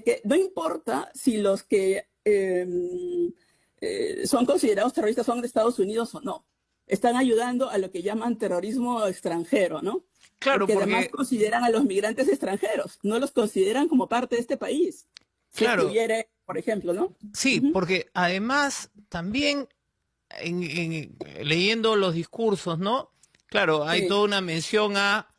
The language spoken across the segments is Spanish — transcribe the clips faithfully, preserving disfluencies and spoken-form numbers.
que no importa si los que eh, eh, son considerados terroristas son de Estados Unidos o no. Están ayudando a lo que llaman terrorismo extranjero, ¿no? Claro, porque, porque además consideran a los migrantes extranjeros, no los consideran como parte de este país. Si claro, estuviera, por ejemplo, ¿no? sí, Uh-huh. porque además también en, en, leyendo los discursos, ¿no? Claro, hay Sí. toda una mención a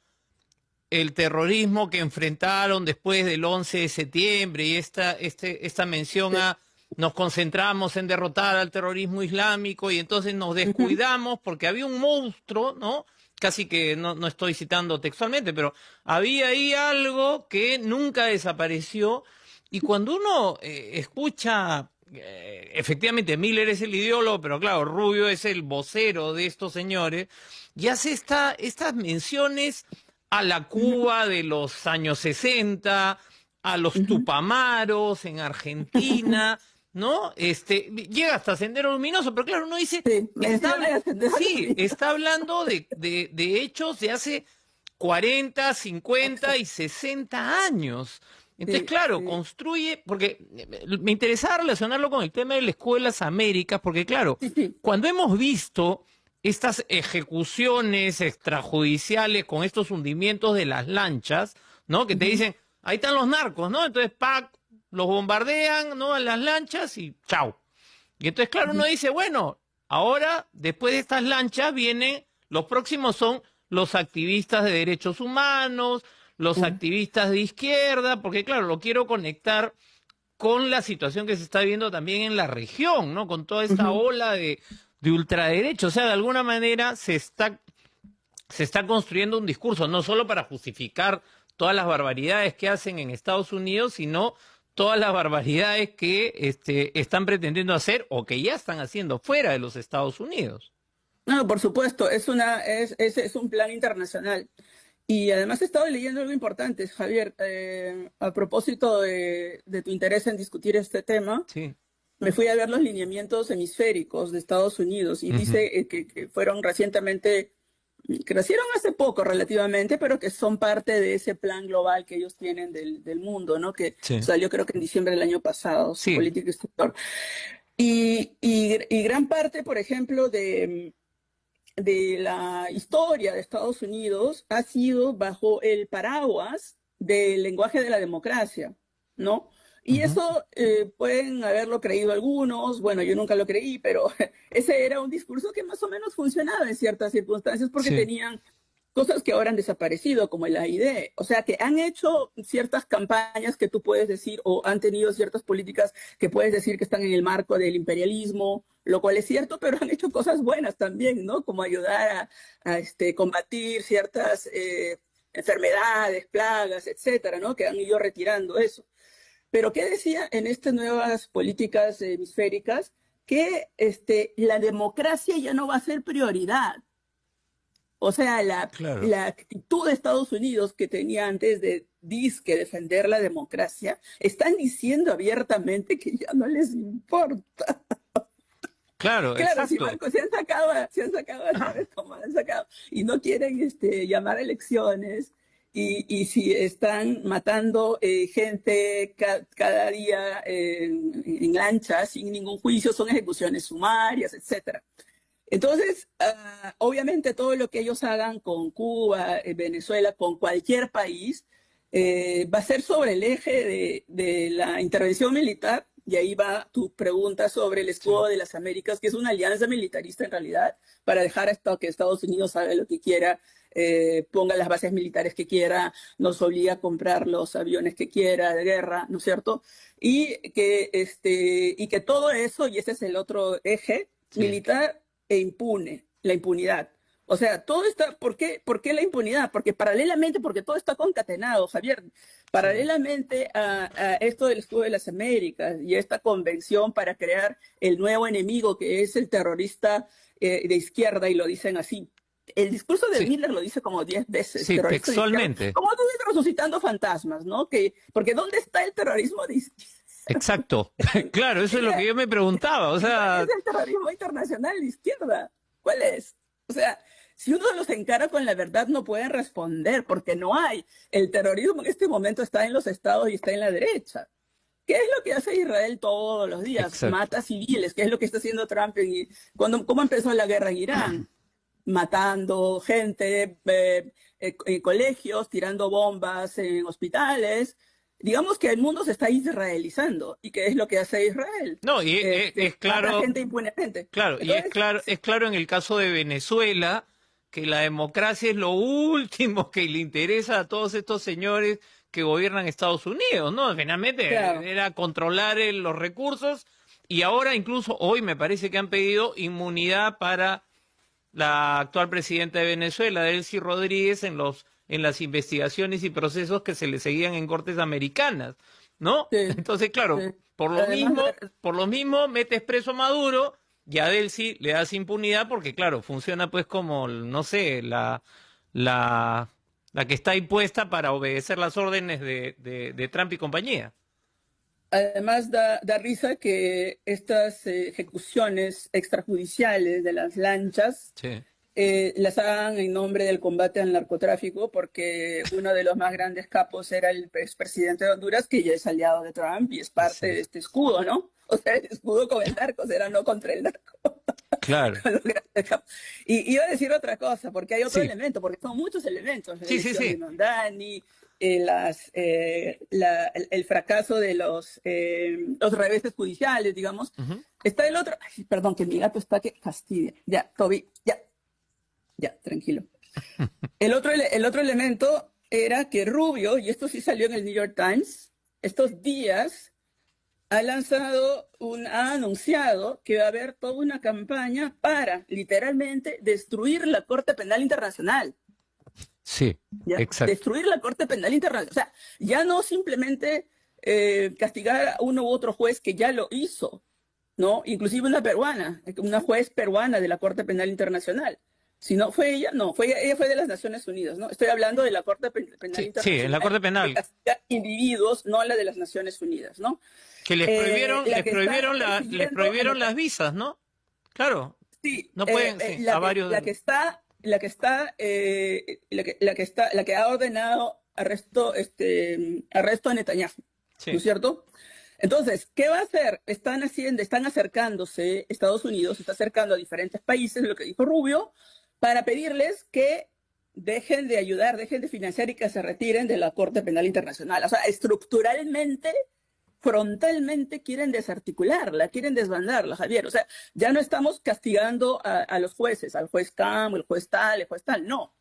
el terrorismo que enfrentaron después del once de septiembre y esta, este, esta mención Sí. a nos concentramos en derrotar al terrorismo islámico y entonces nos descuidamos uh-huh. porque había un monstruo, ¿no? Casi que no, no estoy citando textualmente, pero había ahí algo que nunca desapareció y cuando uno eh, escucha, eh, efectivamente Miller es el ideólogo, pero claro, Rubio es el vocero de estos señores y hace esta, estas menciones a la Cuba de los años sesenta, a los uh-huh. Tupamaros en Argentina, ¿no? Este, llega hasta Sendero Luminoso, pero claro, uno dice, sí, está, sí, está hablando de, de, de hechos de hace cuarenta, cincuenta y sesenta años. Entonces, sí, claro, sí. construye, porque me interesaba relacionarlo con el tema de las escuelas Américas, porque claro, sí, sí. cuando hemos visto estas ejecuciones extrajudiciales con estos hundimientos de las lanchas, ¿no? Que te uh-huh. dicen, ahí están los narcos, ¿no? Entonces, ¡pac!, los bombardean, ¿no? En las lanchas y chao. Y entonces, claro, uno dice, bueno, ahora, después de estas lanchas, vienen, los próximos son los activistas de derechos humanos, los uh-huh. activistas de izquierda, porque claro, lo quiero conectar con la situación que se está viendo también en la región, ¿no? Con toda esta uh-huh. ola de, de ultraderecha. O sea, de alguna manera se está, se está construyendo un discurso, no solo para justificar todas las barbaridades que hacen en Estados Unidos, sino todas las barbaridades que este, están pretendiendo hacer o que ya están haciendo fuera de los Estados Unidos. No, por supuesto, es, una, es, es, es un plan internacional. Y además he estado leyendo algo importante, Javier, eh, a propósito de, de tu interés en discutir este tema. Sí. Me fui a ver los lineamientos hemisféricos de Estados Unidos y uh-huh. dice eh, que, que fueron recientemente, que nacieron hace poco relativamente, pero que son parte de ese plan global que ellos tienen del, del mundo, ¿no? Que sí. salió creo que en diciembre del año pasado, su sí. política exterior. Y, y, y gran parte, por ejemplo, de... de la historia de Estados Unidos ha sido bajo el paraguas del lenguaje de la democracia, ¿no? Y uh-huh. eso eh, pueden haberlo creído algunos, bueno, yo nunca lo creí, pero ese era un discurso que más o menos funcionaba en ciertas circunstancias porque sí. tenían cosas que ahora han desaparecido, como el A I D. O sea, que han hecho ciertas campañas que tú puedes decir, o han tenido ciertas políticas que puedes decir que están en el marco del imperialismo, lo cual es cierto, pero han hecho cosas buenas también, ¿no? Como ayudar a, a este, combatir ciertas eh, enfermedades, plagas, etcétera, ¿no? Que han ido retirando eso. Pero ¿qué decía en estas nuevas políticas hemisféricas? Que este, la democracia ya no va a ser prioridad. O sea, la, claro. la actitud de Estados Unidos que tenía antes de disque defender la democracia, están diciendo abiertamente que ya no les importa. Claro, claro, exacto. Si Marco, se han sacado, se han sacado, ¿sabes cómo han sacado? Y no quieren este, llamar a elecciones, y, y si están matando eh, gente ca cada día en, en lancha sin ningún juicio, son ejecuciones sumarias, etcétera. Entonces, uh, obviamente todo lo que ellos hagan con Cuba, eh, Venezuela, con cualquier país, eh, va a ser sobre el eje de, de la intervención militar, y ahí va tu pregunta sobre el escudo sí. de las Américas, que es una alianza militarista en realidad, para dejar hasta que Estados Unidos haga lo que quiera, eh, ponga las bases militares que quiera, nos obliga a comprar los aviones que quiera de guerra, ¿no es cierto? Y que, este, y que todo eso, y ese es el otro eje sí. militar, e impune, la impunidad. O sea, todo está, ¿por qué, ¿por qué la impunidad? Porque paralelamente, porque todo está concatenado, Javier, paralelamente sí. a, a esto del escudo de las Américas y esta convención para crear el nuevo enemigo que es el terrorista eh, de izquierda, y lo dicen así. El discurso de sí. Miller lo dice como diez veces. Sí, textualmente. Como tú dices, resucitando fantasmas, ¿no? Que, porque ¿dónde está el terrorismo de izquierda? Exacto, claro, eso es lo que yo me preguntaba, o sea... ¿Cuál es el terrorismo internacional de izquierda? ¿Cuál es? O sea, si uno los encara con la verdad no pueden responder, porque no hay. El terrorismo en este momento está en los estados y está en la derecha. ¿Qué es lo que hace Israel todos los días? Exacto. Mata civiles, ¿qué es lo que está haciendo Trump? En, cuando, ¿cómo empezó la guerra en Irán? Matando gente, eh, eh, en colegios, tirando bombas en hospitales. Digamos que el mundo se está israelizando. ¿Y qué es lo que hace Israel? No, y es, Este, es mata claro, gente impunemente. claro, y es Entonces, claro, es claro en el caso de Venezuela que la democracia es lo último que le interesa a todos estos señores que gobiernan Estados Unidos, ¿no? claro, Finalmente era controlar el- los recursos y ahora incluso hoy me parece que han pedido inmunidad para la actual presidenta de Venezuela, Delcy Rodríguez, en los en las investigaciones y procesos que se le seguían en cortes americanas, ¿no? sí, Entonces, claro, sí. por lo Además, mismo, por lo mismo metes preso a Maduro y a Delcy le das impunidad porque, claro, funciona pues como, no sé, la la la que está impuesta para obedecer las órdenes de, de, de Trump y compañía. además da, da risa que estas eh, ejecuciones extrajudiciales de las lanchas Sí, eh, las hagan en nombre del combate al narcotráfico, porque uno de los más grandes capos era el expresidente de Honduras, que ya es aliado de Trump y es parte sí. de este escudo, ¿no? O sea, el escudo con el narco será no contra el narco. Claro. Con los grandes capos. Y iba a decir otra cosa, porque hay otro Sí, elemento, porque son muchos elementos, la sí, sí, elección de sí. Mondani, eh, las, eh, la- el, el fracaso de los, eh, los reveses judiciales, digamos. Ujú. Está el otro, ay, perdón, que mi gato está que fastidia. Ya, Toby, ya, ya, tranquilo. El otro, ele- el otro elemento era que Rubio, y esto sí salió en el New York Times, estos días ha lanzado, un, ha anunciado que va a haber toda una campaña para literalmente destruir la Corte Penal Internacional. Sí, ¿Ya? exacto. Destruir la Corte Penal Internacional. O sea, ya no simplemente eh, castigar a uno u otro juez que ya lo hizo, ¿no? Inclusive una peruana, una juez peruana de la Corte Penal Internacional. Si no fue ella, no, fue ella, ella fue de las Naciones Unidas, ¿no? Estoy hablando de la Corte Penal Sí, sí, en la Internacional Corte que Penal. castiga individuos, no la de las Naciones Unidas, ¿no? Que les Eh, prohibieron, la les que está prohibieron la, les persiguiendo a prohibieron las Netanyahu. visas, ¿no? Claro, Sí, no eh, pueden, eh, sí, la a que, varios la de que los. está, la que está, eh, la que, la que está, la que ha ordenado arresto, este, arresto a Netanyahu, ¿no Sí, es cierto? Entonces, ¿qué va a hacer? Están haciendo, están acercándose, Estados Unidos se está acercando a diferentes países, lo que dijo Rubio, para pedirles que dejen de ayudar, dejen de financiar y que se retiren de la Corte Penal Internacional. O sea, estructuralmente, frontalmente quieren desarticularla, quieren desbandarla, Javier. O sea, ya no estamos castigando a, a los jueces, al juez Cam, el juez tal, el juez tal, no.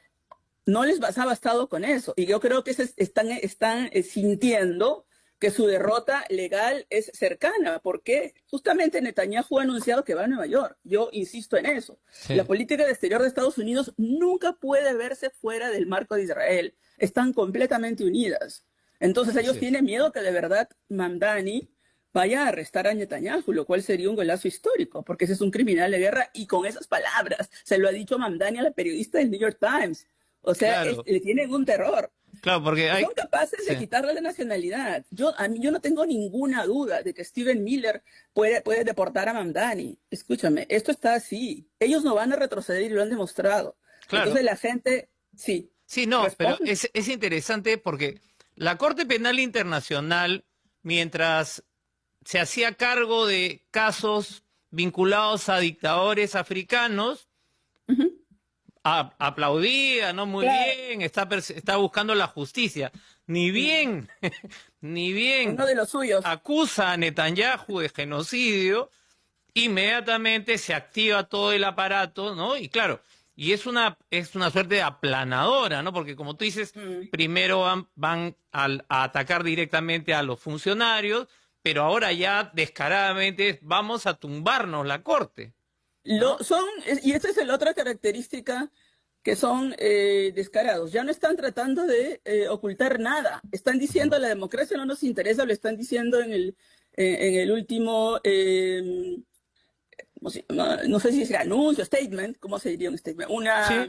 No les ha bastado con eso. Y yo creo que se están, están eh, sintiendo que su derrota legal es cercana, porque justamente Netanyahu ha anunciado que va a Nueva York. Yo insisto en eso. La sí, política de exterior de Estados Unidos nunca puede verse fuera del marco de Israel. Están completamente unidas. Entonces así ellos es. tienen miedo que de verdad Mamdani vaya a arrestar a Netanyahu, lo cual sería un golazo histórico, porque ese es un criminal de guerra y con esas palabras se lo ha dicho Mamdani a la periodista del New York Times. O sea, es- Claro, le tienen un terror. claro, porque Son hay, capaces sí, de quitarle la nacionalidad. Yo, a mí, yo no tengo ninguna duda de que Steven Miller puede, puede deportar a Mamdani. Escúchame, esto está así. Ellos no van a retroceder y lo han demostrado. claro. Entonces la gente, sí, Sí, no, pero responde. es, es interesante porque la Corte Penal Internacional, mientras se hacía cargo de casos vinculados a dictadores africanos, Ujú, a- aplaudía, ¿no? Muy claro. bien, está, perse- está buscando la justicia. Ni Mm. bien, ni bien Uno de los suyos. acusa a Netanyahu de genocidio, inmediatamente se activa todo el aparato, ¿no? Y claro, y es una, es una suerte de aplanadora, ¿no? Porque como tú dices, Mm. primero van, van al- a atacar directamente a los funcionarios, pero ahora ya descaradamente vamos a tumbarnos la corte, Lo, ¿no? son, es- y esta es la otra característica que son eh, descarados. Ya no están tratando de eh, ocultar nada. Están Ujú. diciendo la democracia no nos interesa, lo están diciendo en el, en, en el último, eh, ¿cómo se llama? No sé si es anuncio, statement, ¿cómo se diría un statement? Una, Sí,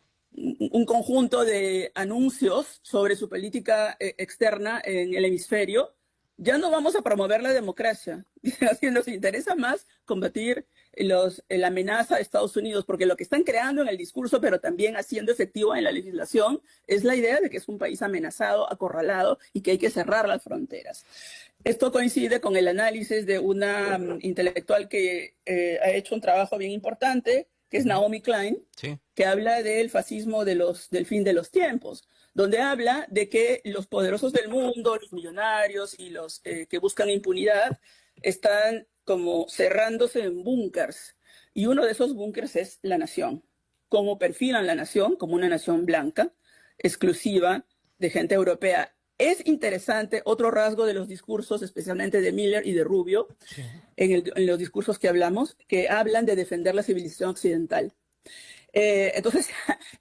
un un conjunto de anuncios sobre su política eh, externa en el hemisferio ya no vamos a promover la democracia. Así nos interesa más combatir los, la amenaza a Estados Unidos, porque lo que están creando en el discurso, pero también haciendo efectivo en la legislación, es la idea de que es un país amenazado, acorralado y que hay que cerrar las fronteras. Esto coincide con el análisis de una um, intelectual que eh, ha hecho un trabajo bien importante, que es Naomi Klein, Sí. que habla del fascismo de los, del fin de los tiempos, donde habla de que los poderosos del mundo, los millonarios y los eh, que buscan impunidad, están como cerrándose en búnkers. Y uno de esos búnkers es la nación. Cómo perfilan la nación como una nación blanca, exclusiva de gente europea. Es interesante otro rasgo de los discursos, especialmente de Miller y de Rubio, Sí. en, el, en los discursos que hablamos, que hablan de defender la civilización occidental. Eh, entonces,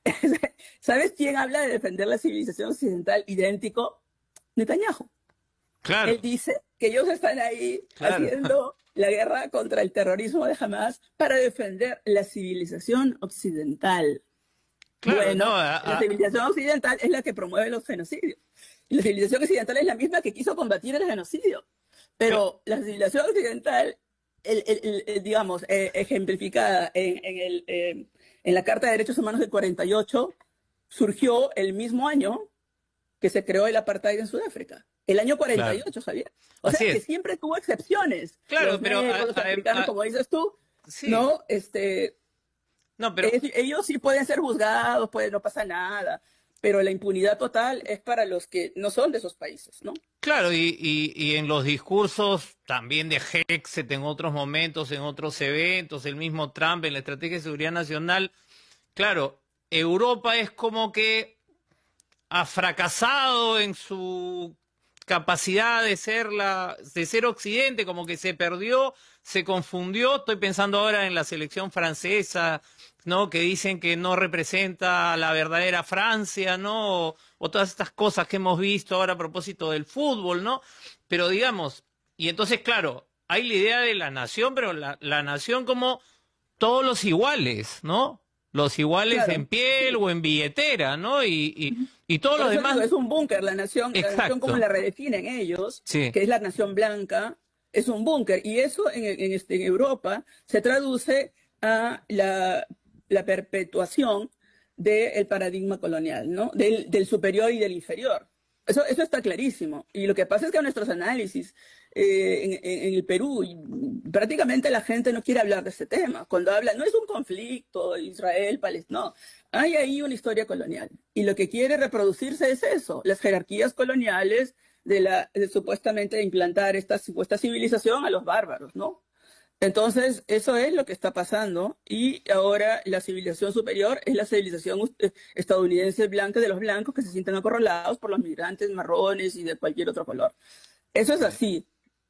¿sabes quién habla de defender la civilización occidental? Idéntico, Netanyahu. Claro, Él dice que ellos están ahí claro. haciendo la guerra contra el terrorismo de Hamas para defender la civilización occidental. Claro, Bueno, no, a- la a- civilización occidental es la que promueve los genocidios. Y la civilización occidental es la misma que quiso combatir el genocidio. Pero la civilización occidental, el, el, el, el, digamos, eh, ejemplificada en, en, el, eh, en la Carta de Derechos Humanos del cuarenta y ocho, surgió el mismo año que se creó el apartheid en Sudáfrica. El año cuarenta y ocho, Claro. Javier. O Así sea, que es. siempre tuvo excepciones. Claro, Los pero negros, a- los a- africanos, a- como dices tú, sí. ¿no? Este, No, pero es- ellos sí pueden ser juzgados, pues no pasa nada, pero la impunidad total es para los que no son de esos países, ¿no? claro, y, y, y en los discursos también de Hexet en otros momentos, en otros eventos, el mismo Trump en la Estrategia de Seguridad Nacional, claro, Europa es como que ha fracasado en su capacidad de ser la, de ser Occidente, como que se perdió, se confundió. Estoy pensando ahora en la selección francesa, ¿no? Que dicen que no representa a la verdadera Francia, ¿no? O, o todas estas cosas que hemos visto ahora a propósito del fútbol, ¿no? Pero digamos, y entonces, claro, hay la idea de la nación, pero la, la nación como todos los iguales, ¿no? Los iguales Claro, en piel sí. o en billetera, ¿no? Y, y, y todos Por los eso demás. digo, es un búnker, la nación, la nación como Exacto. la redefinen ellos, Sí, que es la nación blanca, es un búnker. Y eso en, en, este, en Europa se traduce a la, la perpetuación del paradigma colonial, ¿no? Del, del superior y del inferior. Eso, eso está clarísimo. Y lo que pasa es que nuestros análisis eh, en, en, en el Perú, y prácticamente la gente no quiere hablar de este tema. Cuando habla, no es un conflicto Israel, Palestina, no. Hay ahí una historia colonial. Y lo que quiere reproducirse es eso, las jerarquías coloniales de la de supuestamente implantar esta supuesta civilización a los bárbaros, ¿no? Entonces, eso es lo que está pasando y ahora la civilización superior es la civilización eh, estadounidense blanca de los blancos que se sienten acorralados por los migrantes marrones y de cualquier otro color. Eso es así.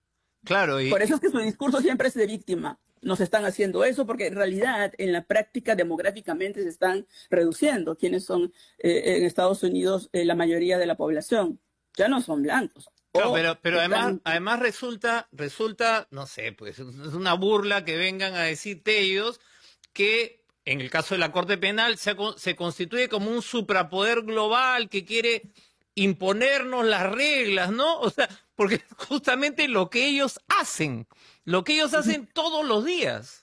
claro, y, Por eso y- es que su discurso siempre es de víctima. Nos están haciendo eso porque en realidad en la práctica demográficamente se están reduciendo quienes son eh, en Estados Unidos eh, la mayoría de la población. Ya no son blancos. claro, O pero, pero además, están... además resulta, resulta, no sé, pues es una burla que vengan a decirte ellos que en el caso de la Corte Penal se, ha con- se constituye como un suprapoder global que quiere imponernos las reglas, ¿no? O sea, porque es justamente lo que ellos hacen, lo que ellos hacen todos los días.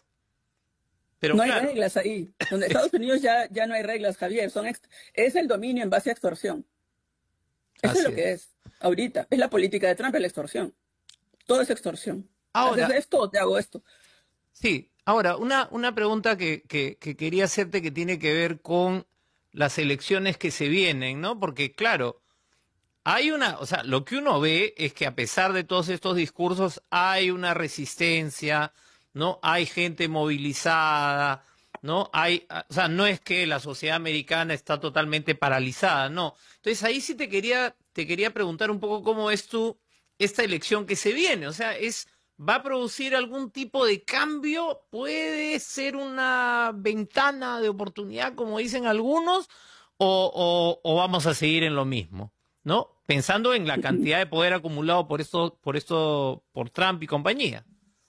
Pero No hay claro, reglas ahí. Donde Estados Unidos ya, ya no hay reglas, Javier. Son ex- es el dominio en base a extorsión. Eso es así lo es. que es ahorita. Es la política de Trump, es la extorsión. Todo es extorsión. Haces Ahora, esto o te hago esto. sí, ahora, una, una pregunta que, que, que quería hacerte que tiene que ver con las elecciones que se vienen, ¿no? Porque, claro, hay una, o sea, lo que uno ve es que a pesar de todos estos discursos hay una resistencia, ¿no? Hay gente movilizada, ¿no? Hay, o sea, no es que la sociedad americana está totalmente paralizada, no. Entonces ahí sí te quería, te quería preguntar un poco cómo ves tú esta elección que se viene, o sea, es, ¿va a producir algún tipo de cambio? ¿Puede ser una ventana de oportunidad, como dicen algunos, o, o, o vamos a seguir en lo mismo? ¿No? Pensando en la cantidad de poder acumulado por esto, por esto, por Trump y compañía.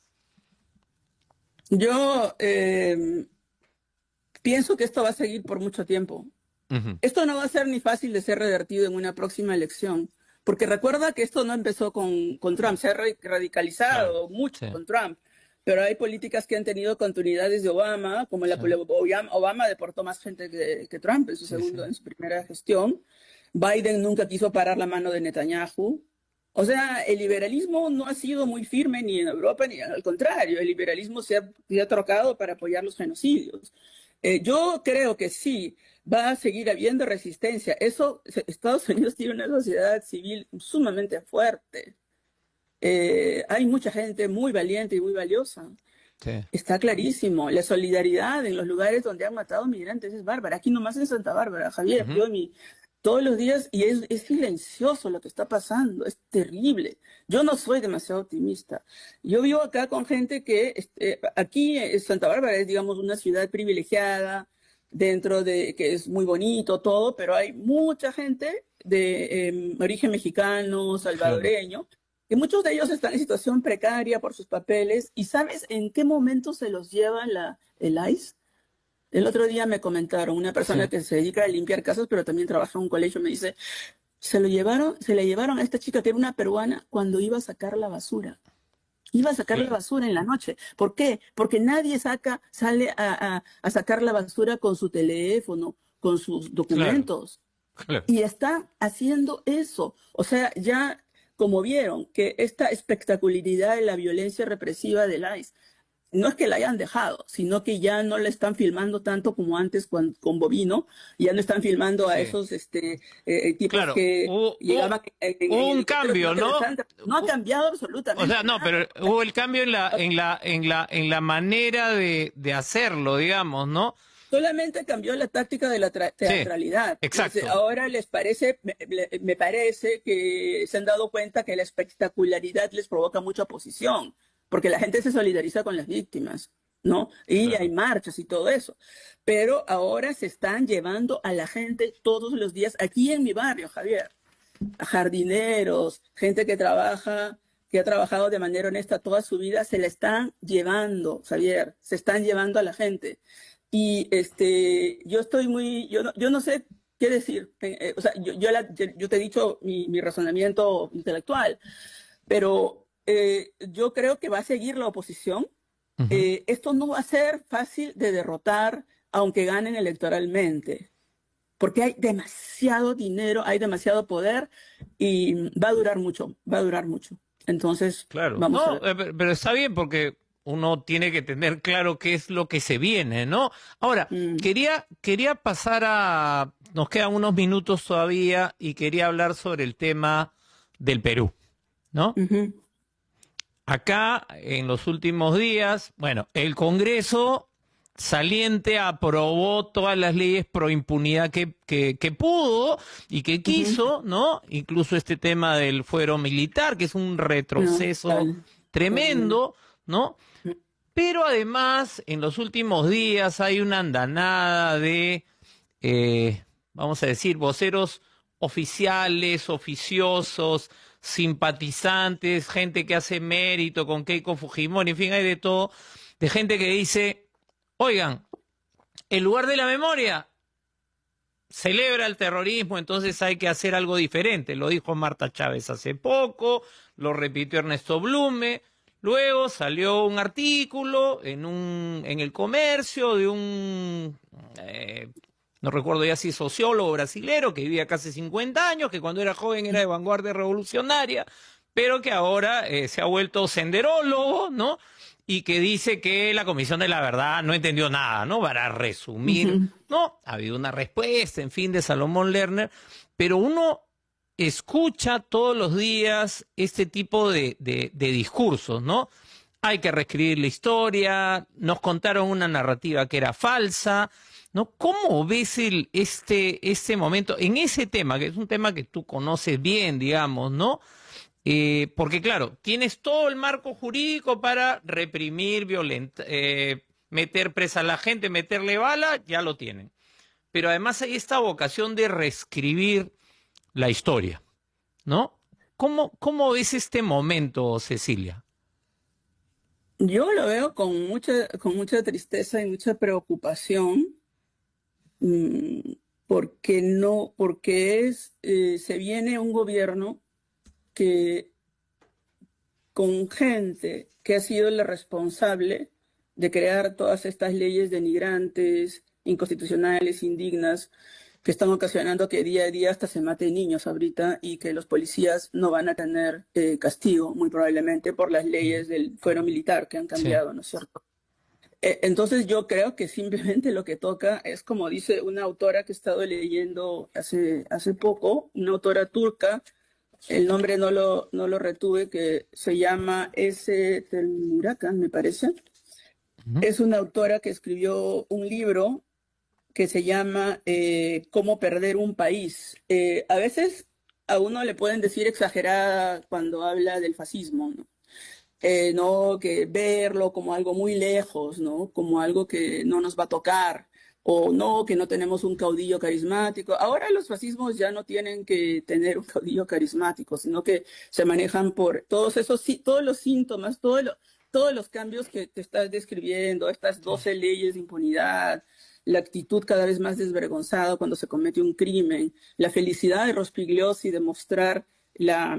Yo eh, pienso que esto va a seguir por mucho tiempo. Ujú. Esto no va a ser ni fácil de ser revertido en una próxima elección, Porque recuerda que esto no empezó con, con Trump, se ha radicalizado Claro, mucho sí, con Trump, pero hay políticas que han tenido continuidad desde Obama, como la sí, Obama deportó más gente que, que Trump en su sí, segundo, sí. en su primera gestión. Biden nunca quiso parar la mano de Netanyahu. O sea, el liberalismo no ha sido muy firme ni en Europa ni al contrario, el liberalismo se ha, se ha trocado para apoyar los genocidios. Eh, yo creo que sí, va a seguir habiendo resistencia. Eso, Estados Unidos tiene una sociedad civil sumamente fuerte. Eh, hay mucha gente muy valiente y muy valiosa. Sí. Está clarísimo. La solidaridad en los lugares donde han matado migrantes es bárbara. Aquí nomás en Santa Bárbara, Javier, Ujú. yo mi, todos los días, y es, es silencioso lo que está pasando, es terrible. Yo no soy demasiado optimista. Yo vivo acá con gente que, este, aquí eh, Santa Bárbara es, digamos, una ciudad privilegiada, dentro de que es muy bonito todo, pero hay mucha gente de eh, origen mexicano, Claro. salvadoreño, que muchos de ellos están en situación precaria por sus papeles. ¿Y sabes en qué momento se los lleva la, el ICE? El otro día me comentaron, una persona Sí. que se dedica a limpiar casas, pero también trabaja en un colegio, me dice, se lo llevaron, se le llevaron a esta chica que era una peruana cuando iba a sacar la basura. Iba a sacar la Claro. basura en la noche. ¿Por qué? Porque nadie saca, sale a, a, a sacar la basura con su teléfono, con sus Claro. documentos. Claro. Y está haciendo eso. O sea, ya como vieron que esta espectacularidad de la violencia represiva del ICE, no es que la hayan dejado, sino que ya no la están filmando tanto como antes con, con Bovino, ya no están filmando a Sí. esos este, eh, tipos Claro. que Hubo, hubo, llegaban en, en- en hubo un helicópteros, sino cambio, que les ¿no? han- no ha Hu- cambiado O sea, absolutamente no, nada. pero hubo el cambio en la, en la, en la, en la manera de, de hacerlo, digamos, ¿no? Solamente cambió la táctica de la tra- Sí, teatralidad. Les- exacto. ahora les parece, me, le- me parece que se han dado cuenta que la espectacularidad les provoca mucha oposición, porque la gente se solidariza con las víctimas, ¿no? Y hay Claro. marchas y todo eso. Pero ahora se están llevando a la gente todos los días aquí en mi barrio, Javier, a jardineros, gente que trabaja, que ha trabajado de manera honesta toda su vida, se la están llevando, Javier, se están llevando a la gente. Y este, yo estoy muy, yo no, yo no sé qué decir. Eh, eh, o sea, yo, yo, la- yo- yo te he dicho mi, mi razonamiento intelectual, pero eh, yo creo que va a seguir la oposición. Ujú. Eh, esto no va a ser fácil de derrotar, aunque ganen electoralmente, porque hay demasiado dinero, hay demasiado poder y va a durar mucho, va a durar mucho. Entonces, Claro. vamos a No, ver. eh, pe- pero está bien porque uno tiene que tener claro qué es lo que se viene, ¿no? Ahora, Mm, quería, quería pasar a, nos quedan unos minutos todavía y quería hablar sobre el tema del Perú, ¿no? ujú, Acá, en los últimos días, bueno, el Congreso saliente aprobó todas las leyes pro impunidad que, que, que pudo y que ujú. quiso, ¿no? Incluso este tema del fuero militar, que es un No, retroceso tal, horrible. tremendo, ¿no? Pero además, en los últimos días hay una andanada de, eh, vamos a decir, voceros oficiales, oficiosos, simpatizantes, gente que hace mérito con Keiko Fujimori, en fin, hay de todo, de gente que dice, oigan, en lugar de la memoria, celebra el terrorismo, entonces hay que hacer algo diferente. Lo dijo Marta Chávez hace poco, lo repitió Ernesto Blume. Luego salió un artículo en un en el Comercio de un eh, no recuerdo ya si sociólogo brasilero que vivía casi cincuenta años, que cuando era joven era de vanguardia revolucionaria, pero que ahora eh, se ha vuelto senderólogo, ¿no? Y que dice que la Comisión de la Verdad no entendió nada, ¿no? Para resumir, Ujú. ¿no? Ha habido una respuesta, en fin, de Salomón Lerner, pero uno escucha todos los días este tipo de, de, de discursos, ¿no? Hay que reescribir la historia, nos contaron una narrativa que era falsa, ¿no? ¿Cómo ves el, este, este momento en ese tema, que es un tema que tú conoces bien, digamos, ¿no? Eh, porque claro, tienes todo el marco jurídico para reprimir, violentar, eh, meter presa a la gente, meterle bala, ya lo tienen. Pero además hay esta vocación de reescribir la historia, ¿no? ¿Cómo, cómo ves este momento, Cecilia? Yo lo veo con mucha, con mucha tristeza y mucha preocupación, mm, porque no, porque es, eh, se viene un gobierno que con gente que ha sido la responsable de crear todas estas leyes denigrantes, inconstitucionales, indignas, que están ocasionando que día a día hasta se maten niños ahorita y que los policías no van a tener eh, castigo, muy probablemente, por las leyes del fuero militar que han cambiado, sí. ¿No es cierto? Eh, entonces yo creo que simplemente lo que toca es, como dice una autora que he estado leyendo hace, hace poco, una autora turca, el nombre no lo, no lo retuve, que se llama S. Telmurakan, me parece. Uh-huh. Es una autora que escribió un libro que se llama eh, Cómo perder un país. Eh, a veces a uno le pueden decir exagerada cuando habla del fascismo, ¿no? Eh, no, que verlo como algo muy lejos, ¿no? Como algo que no nos va a tocar, o no, que no tenemos un caudillo carismático. Ahora los fascismos ya no tienen que tener un caudillo carismático, sino que se manejan por todos esos, todos los síntomas, todo lo, todos los cambios que te estás describiendo, estas doce leyes de impunidad, la actitud cada vez más desvergonzada cuando se comete un crimen, la felicidad de Rospigliosi de mostrar la,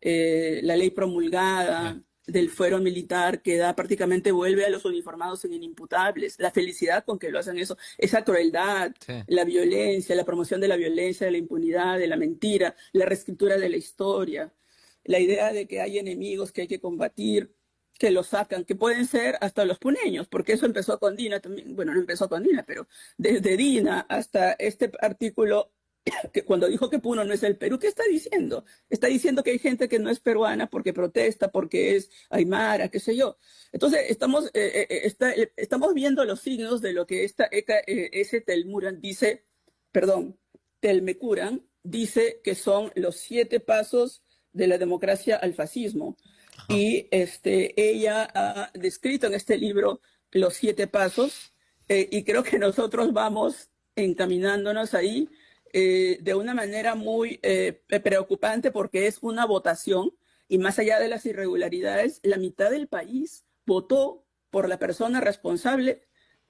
eh, la ley promulgada, sí. del fuero militar que da prácticamente vuelve a los uniformados en inimputables, la felicidad con que lo hacen eso, esa crueldad, sí. la violencia, la promoción de la violencia, de la impunidad, de la mentira, la reescritura de la historia, la idea de que hay enemigos que hay que combatir, que lo sacan, que pueden ser hasta los puneños, porque eso empezó con Dina también, bueno, no empezó con Dina, pero desde Dina hasta este artículo que cuando dijo que Puno no es el Perú, ¿qué está diciendo? Está diciendo que hay gente que no es peruana porque protesta, porque es aymara, qué sé yo. Entonces, estamos, eh, eh, está, eh, estamos viendo los signos de lo que esta Eka, eh, ese Telmuran dice, perdón, Telmecuran dice que son los siete pasos de la democracia al fascismo. Ajá. Y este, ella ha descrito en este libro los siete pasos eh, y creo que nosotros vamos encaminándonos ahí Eh, de una manera muy eh, preocupante porque es una votación y más allá de las irregularidades, la mitad del país votó por la persona responsable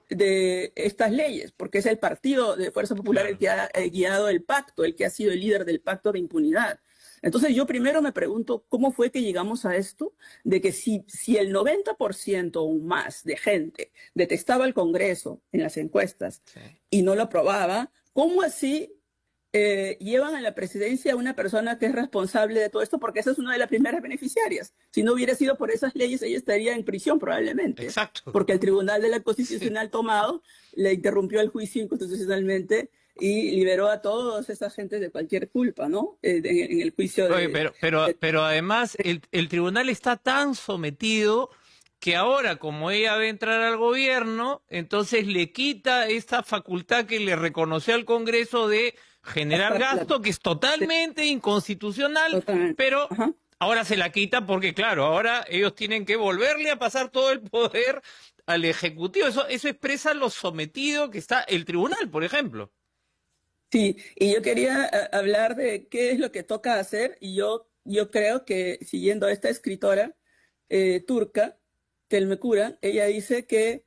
de estas leyes, porque es el Partido de Fuerza Popular claro. el que ha eh, guiado el pacto, el que ha sido el líder del pacto de impunidad. Entonces yo primero me pregunto cómo fue que llegamos a esto, de que si, si el noventa por ciento o más de gente detestaba al Congreso en las encuestas sí. y no lo aprobaba, ¿cómo así Eh, llevan a la presidencia a una persona que es responsable de todo esto? Porque esa es una de las primeras beneficiarias. Si no hubiera sido por esas leyes, ella estaría en prisión probablemente. Exacto. Porque el Tribunal de la Constitucional sí. tomado le interrumpió el juicio inconstitucionalmente y liberó a todos esas gentes de cualquier culpa, ¿no? Eh, de, en el juicio de... Oye, pero, pero, de, pero además el, el tribunal está tan sometido que ahora, como ella va a entrar al gobierno, entonces le quita esta facultad que le reconoció al Congreso de generar gasto, que es totalmente inconstitucional, totalmente. Pero Ajá. ahora se la quita porque, claro, ahora ellos tienen que volverle a pasar todo el poder al Ejecutivo. Eso, eso expresa lo sometido que está el tribunal, por ejemplo. Sí, y yo quería uh, hablar de qué es lo que toca hacer, y yo, yo creo que, siguiendo a esta escritora eh, turca, Telmecuran, ella dice que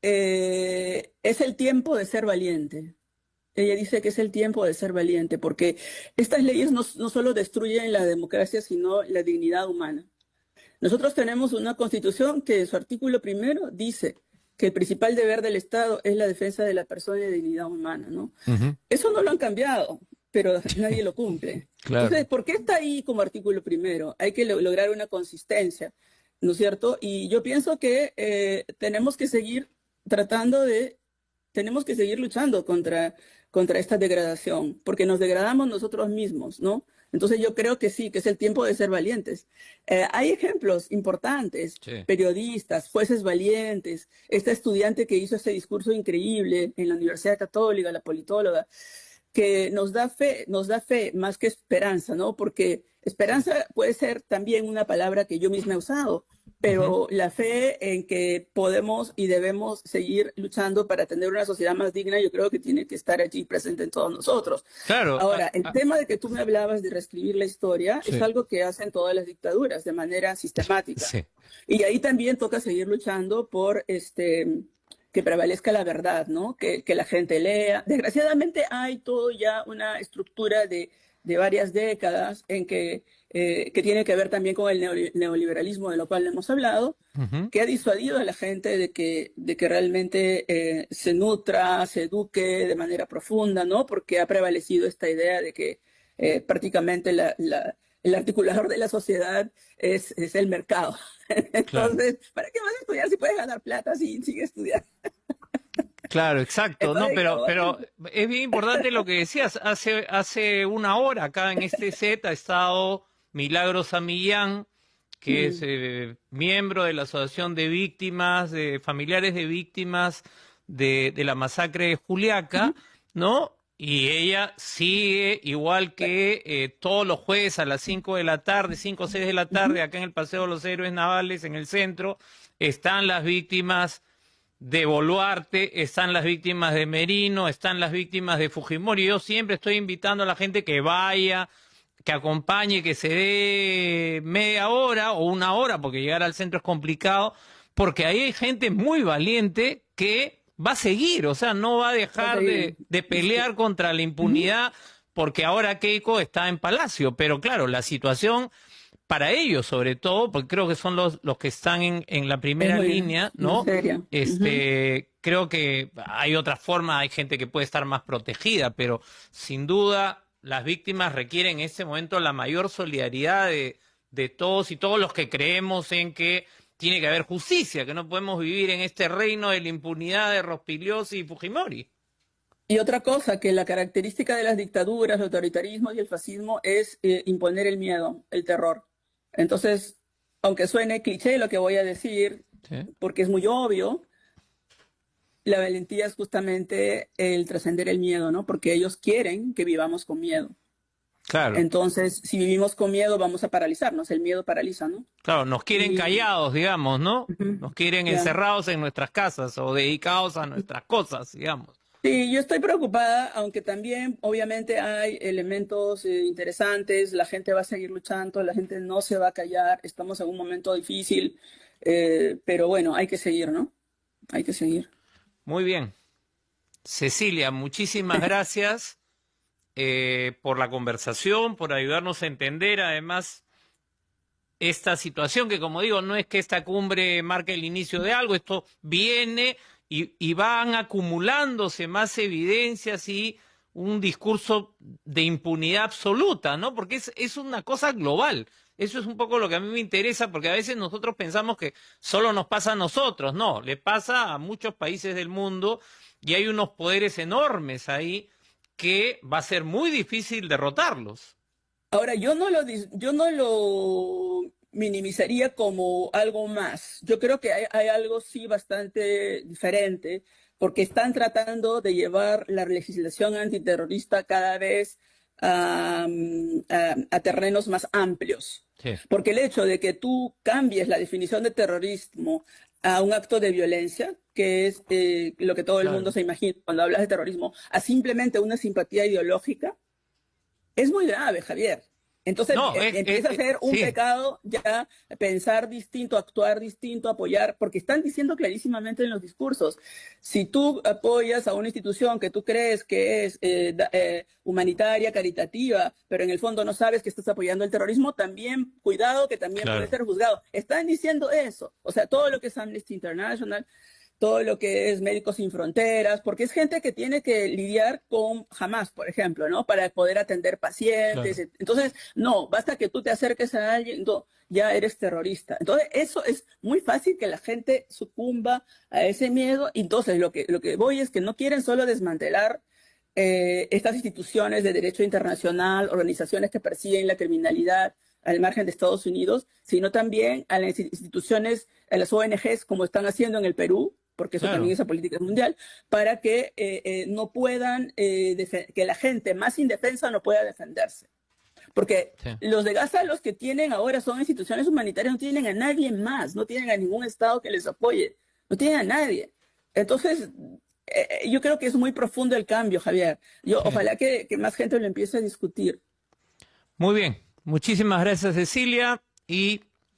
eh, es el tiempo de ser valiente. Ella dice que es el tiempo de ser valiente, porque estas leyes no, no solo destruyen la democracia, sino la dignidad humana. Nosotros tenemos una constitución que en su artículo primero dice que el principal deber del Estado es la defensa de la persona y la dignidad humana, ¿no? Uh-huh. Eso no lo han cambiado, pero nadie lo cumple. Claro. Entonces, ¿por qué está ahí como artículo primero? Hay que lo lograr una consistencia, ¿no es cierto? Y yo pienso que eh, tenemos que seguir tratando de, tenemos que seguir luchando contra, contra esta degradación, porque nos degradamos nosotros mismos, ¿no? Entonces yo creo que sí, que es el tiempo de ser valientes. Eh, hay ejemplos importantes, sí. Periodistas, jueces valientes, esta estudiante que hizo este discurso increíble en la Universidad Católica, la politóloga, que nos da fe, nos da fe más que esperanza, ¿no? Porque esperanza puede ser también una palabra que yo misma he usado, pero uh-huh. la fe en que podemos y debemos seguir luchando para tener una sociedad más digna, yo creo que tiene que estar allí presente en todos nosotros. Claro. Ahora, el ah, tema de que tú me hablabas de reescribir la historia sí. es algo que hacen todas las dictaduras de manera sistemática. Sí. Y ahí también toca seguir luchando por este... que prevalezca la verdad, ¿no? Que, que la gente lea. Desgraciadamente hay todo ya una estructura de, de varias décadas en que, eh, que tiene que ver también con el neoliberalismo, de lo cual hemos hablado, uh-huh. que ha disuadido a la gente de que, de que realmente eh, se nutra, se eduque de manera profunda, ¿no? Porque ha prevalecido esta idea de que eh, prácticamente la, la, el articulador de la sociedad es, es el mercado. Entonces, claro. ¿para qué vas a estudiar si puedes ganar plata si sigues estudiando? Claro, exacto, no, pero, pero es bien importante lo que decías. Hace, hace una hora acá en este set ha estado Milagros Amillán, que mm. es eh, miembro de la Asociación de Víctimas, de familiares de víctimas de, de la masacre de Juliaca, mm. ¿no? Y ella sigue, igual que eh, todos los jueves a las cinco de la tarde, cinco o seis de la tarde, acá en el Paseo de los Héroes Navales, en el centro, están las víctimas de Boluarte, están las víctimas de Merino, están las víctimas de Fujimori. Yo siempre estoy invitando a la gente que vaya, que acompañe, que se dé media hora o una hora, porque llegar al centro es complicado, porque ahí hay gente muy valiente que va a seguir, o sea, no va a dejar de, de pelear contra la impunidad, porque ahora Keiko está en Palacio. Pero claro, la situación para ellos, sobre todo, porque creo que son los, los que están en, en la primera línea, ¿no? Este, uh-huh. Creo que hay otra forma, hay gente que puede estar más protegida, pero sin duda las víctimas requieren en este momento la mayor solidaridad de, de todos y todos los que creemos en que tiene que haber justicia, que no podemos vivir en este reino de la impunidad de Rospigliosi y Fujimori. Y otra cosa, que la característica de las dictaduras, el autoritarismo y el fascismo es eh, imponer el miedo, el terror. Entonces, aunque suene cliché lo que voy a decir, ¿sí? porque es muy obvio, la valentía es justamente el trascender el miedo, ¿no? Porque ellos quieren que vivamos con miedo. Claro. Entonces, si vivimos con miedo, vamos a paralizarnos. El miedo paraliza, ¿no? Claro, nos quieren y... callados, digamos, ¿no? Uh-huh. Nos quieren yeah. encerrados en nuestras casas o dedicados a nuestras cosas, digamos. Sí, yo estoy preocupada, aunque también obviamente hay elementos eh, interesantes, la gente va a seguir luchando, la gente no se va a callar, estamos en un momento difícil, eh, pero bueno, hay que seguir, ¿no? Hay que seguir. Muy bien. Cecilia, muchísimas gracias eh, por la conversación, por ayudarnos a entender además esta situación que, como digo, no es que esta cumbre marque el inicio de algo, esto viene... Y, y van acumulándose más evidencias y un discurso de impunidad absoluta, ¿no? Porque es, es una cosa global. Eso es un poco lo que a mí me interesa, porque a veces nosotros pensamos que solo nos pasa a nosotros. No, le pasa a muchos países del mundo y hay unos poderes enormes ahí que va a ser muy difícil derrotarlos. Ahora, yo no lo... Yo no lo... minimizaría como algo más. Yo creo que hay, hay algo sí bastante diferente, porque están tratando de llevar la legislación antiterrorista cada vez a, a, a terrenos más amplios. Sí. Porque el hecho de que tú cambies la definición de terrorismo a un acto de violencia, que es eh, lo que todo el claro. mundo se imagina cuando hablas de terrorismo, a simplemente una simpatía ideológica, es muy grave, Javier. Entonces no, eh, empieza eh, a ser un sí. pecado ya pensar distinto, actuar distinto, apoyar, porque están diciendo clarísimamente en los discursos, si tú apoyas a una institución que tú crees que es eh, eh, humanitaria, caritativa, pero en el fondo no sabes que estás apoyando el terrorismo, también cuidado que también claro. puede ser juzgado. Están diciendo eso, o sea, todo lo que es Amnesty International, todo lo que es Médicos Sin Fronteras, porque es gente que tiene que lidiar con Hamas, por ejemplo, ¿no? Para poder atender pacientes. Claro. Entonces, no, basta que tú te acerques a alguien, no, ya eres terrorista. Entonces, eso es muy fácil que la gente sucumba a ese miedo. Entonces, lo que, lo que voy es que no quieren solo desmantelar eh, estas instituciones de derecho internacional, organizaciones que persiguen la criminalidad al margen de Estados Unidos, sino también a las instituciones, a las O N Ges, como están haciendo en el Perú, porque eso claro. también es la política mundial, para que eh, eh, no puedan, eh, que la gente más indefensa no pueda defenderse. Porque sí. los de Gaza, los que tienen ahora son instituciones humanitarias, no tienen a nadie más, no tienen a ningún Estado que les apoye, no tienen a nadie. Entonces, eh, yo creo que es muy profundo el cambio, Javier. Yo sí. Ojalá que, que más gente lo empiece a discutir. Muy bien. Muchísimas gracias, Cecilia, y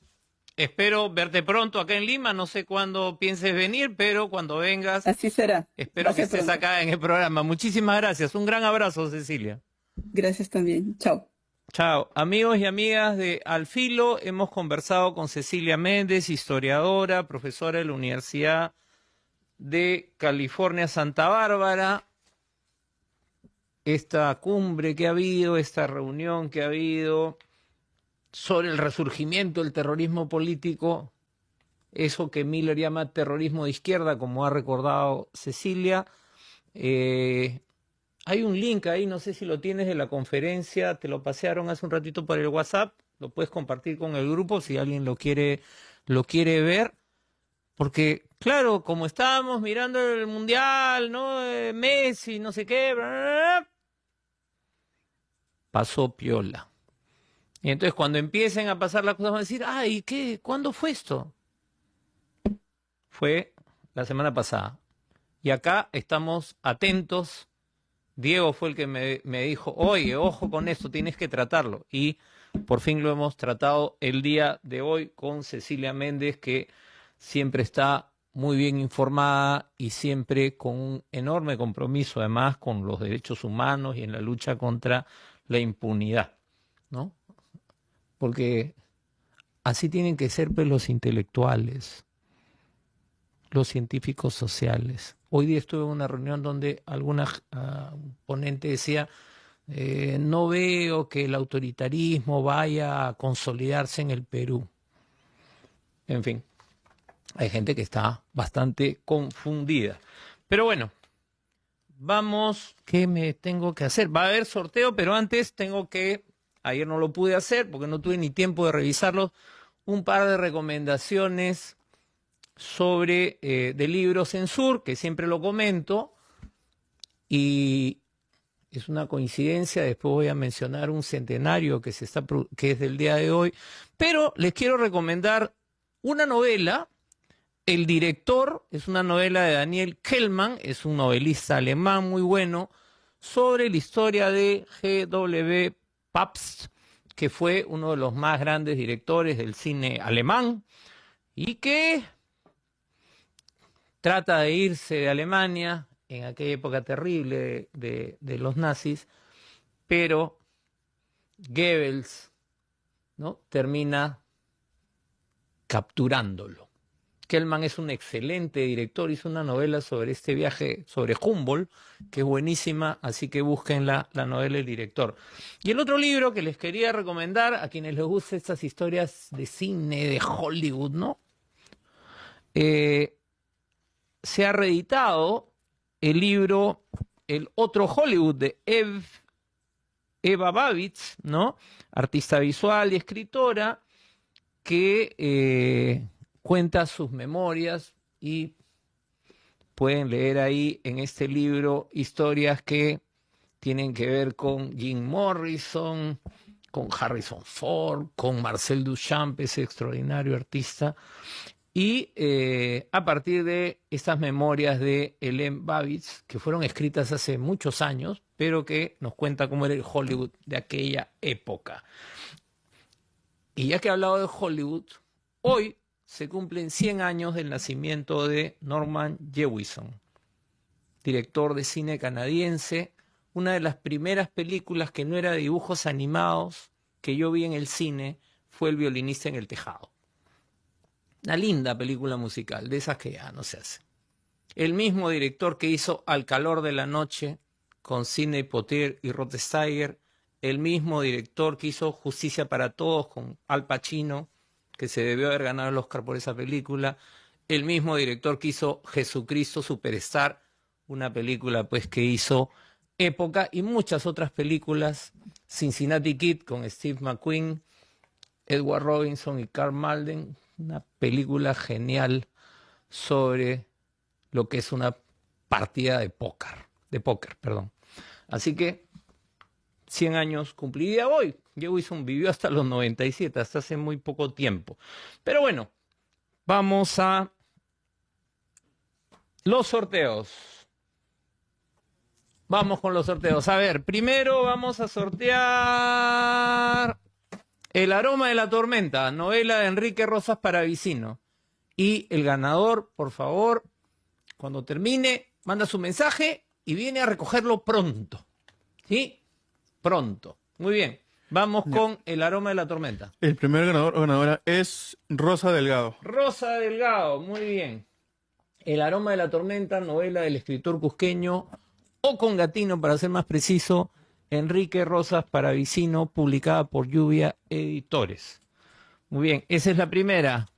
espero verte pronto acá en Lima. No sé cuándo pienses venir, pero cuando vengas... Así será. Espero que estés acá en el programa. Muchísimas gracias. Un gran abrazo, Cecilia. Gracias también. Chao. Chao. Amigos y amigas de Al Filo, hemos conversado con Cecilia Méndez, historiadora, profesora de la Universidad de California, Santa Bárbara. Esta cumbre que ha habido, esta reunión que ha habido sobre el resurgimiento del terrorismo político, eso que Miller llama terrorismo de izquierda, como ha recordado Cecilia. Eh, hay un link ahí, no sé si lo tienes, de la conferencia, te lo pasearon hace un ratito por el WhatsApp, lo puedes compartir con el grupo si alguien lo quiere, lo quiere ver, porque claro, como estábamos mirando el Mundial, ¿no? Eh, Messi, no sé qué, bla, bla, bla, pasó piola. Y entonces cuando empiecen a pasar las cosas van a decir, ay, ¿qué? ¿Cuándo fue esto? Fue la semana pasada. Y acá estamos atentos. Diego fue el que me, me dijo, oye, ojo con esto, tienes que tratarlo. Y por fin lo hemos tratado el día de hoy con Cecilia Méndez, que siempre está muy bien informada y siempre con un enorme compromiso, además, con los derechos humanos y en la lucha contra la impunidad, ¿no? Porque así tienen que ser pues, los intelectuales, los científicos sociales. Hoy día estuve en una reunión donde alguna uh, ponente decía, eh, no veo que el autoritarismo vaya a consolidarse en el Perú. En fin, hay gente que está bastante confundida. Pero bueno, vamos, ¿qué me tengo que hacer? Va a haber sorteo, pero antes tengo que, ayer no lo pude hacer porque no tuve ni tiempo de revisarlo, un par de recomendaciones sobre eh, de libro Censur, que siempre lo comento, y es una coincidencia, después voy a mencionar un centenario que, se está, que es del día de hoy, pero les quiero recomendar una novela. El director es una novela de Daniel Kehlmann, es un novelista alemán muy bueno, sobre la historia de G W Pabst, que fue uno de los más grandes directores del cine alemán y que trata de irse de Alemania en aquella época terrible de, de, de los nazis, pero Goebbels, ¿no? termina capturándolo. Kehlmann es un excelente director, hizo una novela sobre este viaje, sobre Humboldt, que es buenísima, así que busquen la, la novela del director. Y el otro libro que les quería recomendar a quienes les gustan estas historias de cine, de Hollywood, ¿no? Eh, se ha reeditado el libro El otro Hollywood de Ev, Eva Babitz, ¿no? Artista visual y escritora, que eh, cuenta sus memorias y pueden leer ahí en este libro historias que tienen que ver con Jim Morrison, con Harrison Ford, con Marcel Duchamp, ese extraordinario artista. Y eh, a partir de estas memorias de Ellen Babitz, que fueron escritas hace muchos años, pero que nos cuenta cómo era el Hollywood de aquella época. Y ya que he hablado de Hollywood, hoy se cumplen cien años del nacimiento de Norman Jewison, director de cine canadiense, una de las primeras películas que no era de dibujos animados que yo vi en el cine fue El violinista en el tejado. Una linda película musical, de esas que ya no se hace. El mismo director que hizo Al calor de la noche con Sidney Poitier y Rod Steiger, el mismo director que hizo Justicia para Todos con Al Pacino, que se debió haber ganado el Oscar por esa película, el mismo director que hizo Jesucristo Superstar, una película pues que hizo época, y muchas otras películas, Cincinnati Kid con Steve McQueen, Edward Robinson y Karl Malden, una película genial sobre lo que es una partida de póker, de póker, perdón. Así que cien años cumpliría hoy. Jewison vivió hasta los noventa y siete, hasta hace muy poco tiempo. Pero bueno, vamos a los sorteos. Vamos con los sorteos. A ver, primero vamos a sortear El aroma de la tormenta, novela de Enrique Rosas Paravicino. Y el ganador, por favor, cuando termine, manda su mensaje y viene a recogerlo pronto. ¿Sí? pronto. Muy bien. Vamos con El aroma de la tormenta. El primer ganador o ganadora es Rosa Delgado. Rosa Delgado, muy bien. El aroma de la tormenta, novela del escritor cusqueño o congatino, para ser más preciso, Enrique Rosas Paravicino, publicada por Lluvia Editores. Muy bien, esa es la primera.